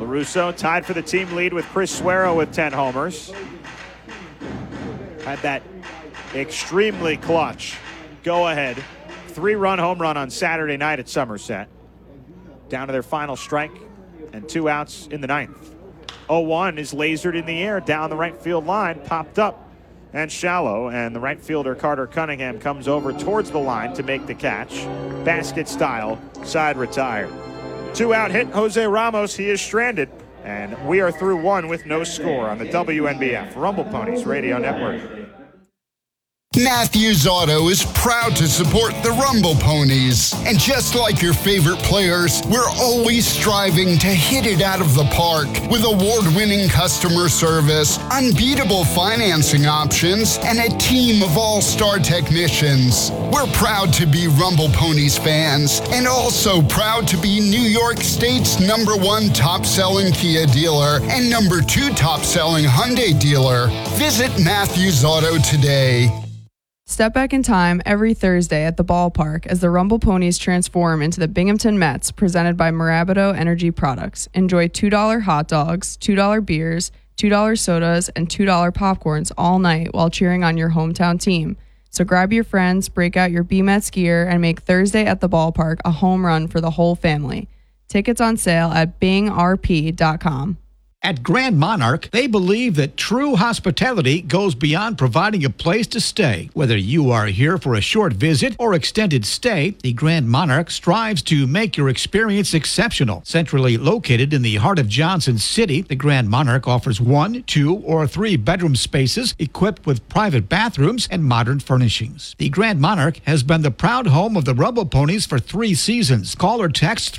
LaRusso tied for the team lead with Chris Suero with 10 homers. Had that extremely clutch go-ahead 3-run home run on Saturday night at Somerset. Down to their final strike and 2 outs in the ninth. 0-1 is lasered in the air down the right field line, popped up and shallow, and the right fielder Carter Cunningham comes over towards the line to make the catch. Basket style, side retired. 2-out hit, Jose Ramos, he is stranded, and we are through 1 with no score on the WNBF Rumble Ponies Radio Network. Matthews Auto is proud to support the Rumble Ponies. And just like your favorite players, we're always striving to hit it out of the park with award-winning customer service, unbeatable financing options, and a team of all-star technicians. We're proud to be Rumble Ponies fans and also proud to be New York State's #1 top-selling Kia dealer and #2 top-selling Hyundai dealer. Visit Matthews Auto today. Step back in time every Thursday at the ballpark as the Rumble Ponies transform into the Binghamton Mets, presented by Marabito Energy Products. Enjoy $2 hot dogs, $2 beers, $2 sodas, and $2 popcorns all night while cheering on your hometown team. So grab your friends, break out your B-Mets gear, and make Thursday at the ballpark a home run for the whole family. Tickets on sale at bingrp.com. At Grand Monarch, they believe that true hospitality goes beyond providing a place to stay. Whether you are here for a short visit or extended stay, the Grand Monarch strives to make your experience exceptional. Centrally located in the heart of Johnson City, the Grand Monarch offers 1, 2, or 3 bedroom spaces equipped with private bathrooms and modern furnishings. The Grand Monarch has been the proud home of the Rumble Ponies for 3 seasons. Call or text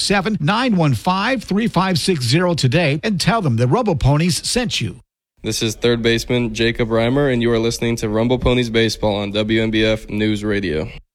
347-915-3560 today and tell them the Rumble Ponies sent you. This is third baseman Jacob Reimer, and you are listening to Rumble Ponies Baseball on WNBF News Radio.